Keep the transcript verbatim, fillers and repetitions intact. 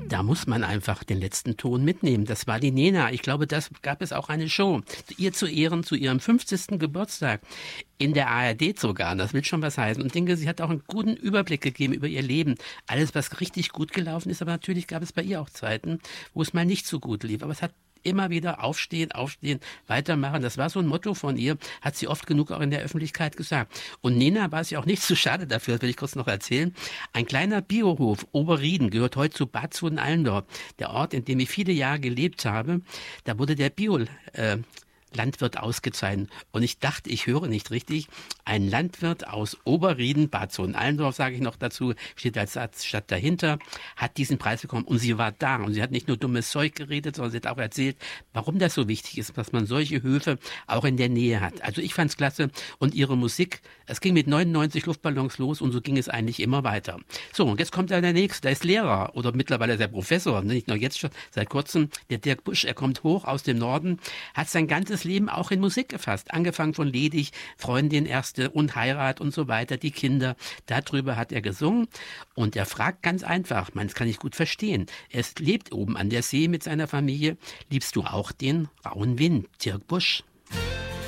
Da muss man einfach den letzten Ton mitnehmen. Das war die Nena. Ich glaube, das gab es auch eine Show. Ihr zu Ehren, zu ihrem fünfzigsten Geburtstag. In der A R D sogar. Das will schon was heißen. Und ich denke, sie hat auch einen guten Überblick gegeben über ihr Leben. Alles, was richtig gut gelaufen ist. Aber natürlich gab es bei ihr auch Zeiten, wo es mal nicht so gut lief. Aber es hat immer wieder aufstehen, aufstehen, weitermachen. Das war so ein Motto von ihr, hat sie oft genug auch in der Öffentlichkeit gesagt. Und Nena war es ja auch nicht zu schade dafür, das will ich kurz noch erzählen. Ein kleiner Biohof, Oberrieden, gehört heute zu Bad Soden-Allendorf, der Ort, in dem ich viele Jahre gelebt habe. Da wurde der Bio... Äh, Landwirt ausgezeichnet. Und ich dachte, ich höre nicht richtig. Ein Landwirt aus Oberrieden, Bad Soden-Allendorf, sage ich noch dazu, steht als Stadt dahinter, hat diesen Preis bekommen. Und sie war da. Und sie hat nicht nur dummes Zeug geredet, sondern sie hat auch erzählt, warum das so wichtig ist, dass man solche Höfe auch in der Nähe hat. Also ich fand's klasse. Und ihre Musik, es ging mit neunundneunzig Luftballons los und so ging es eigentlich immer weiter. So, und jetzt kommt da der Nächste, der ist Lehrer oder mittlerweile der Professor, nicht nur jetzt schon, seit kurzem, der Dirk Busch. Er kommt hoch aus dem Norden, hat sein ganzes Leben auch in Musik gefasst. Angefangen von Ledig, Freundin, Erste und Heirat und so weiter, die Kinder. Darüber hat er gesungen. Und er fragt ganz einfach, man, das kann ich gut verstehen. Er lebt oben an der See mit seiner Familie. Liebst du auch den rauen Wind, Dirk Busch?